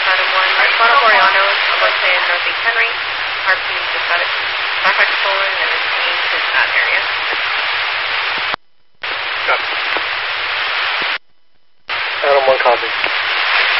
Adam 1. Marcello Boreano, let's say in Northeast Henry. Harp team just got it back to Poland and is changed in that area.